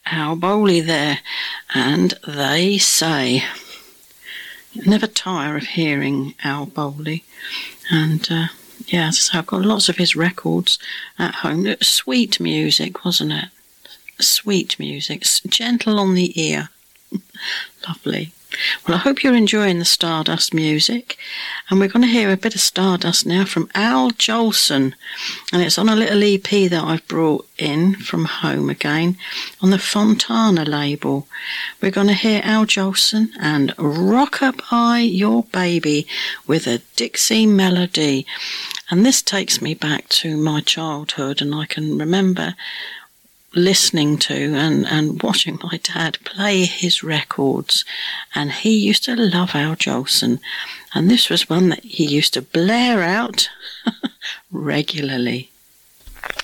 Al Bowley there, and They Say. Never tire of hearing Al Bowley, and yeah, so I've got lots of his records at home. It was sweet music, wasn't it? Sweet music, gentle on the ear. Lovely. Well, I hope you're enjoying the Stardust music, and we're going to hear a bit of Stardust now from Al Jolson, and it's on a little EP that I've brought in from home again on the Fontana label. We're going to hear Al Jolson and Rock-a-Bye Your Baby with a Dixie melody, and this takes me back to my childhood, and I can remember listening to and watching my dad play his records, and he used to love Al Jolson, and this was one that he used to blare out regularly.